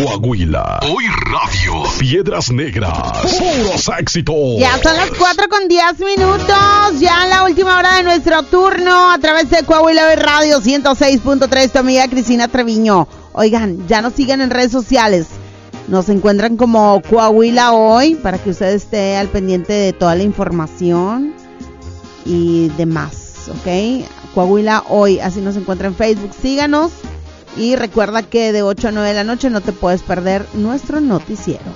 Coahuila. Hoy Radio. Piedras Negras. Puros éxitos. Ya son las 4:10. Ya en la última hora de nuestro turno a través de Coahuila Hoy Radio 106.3. Tu amiga Cristina Treviño. Oigan, ya nos siguen en redes sociales. Nos encuentran como Coahuila Hoy para que usted esté al pendiente de toda la información y demás, ¿ok? Coahuila Hoy, así nos encuentra en Facebook. Síganos y recuerda que de 8 a 9 de la noche no te puedes perder nuestro noticiero.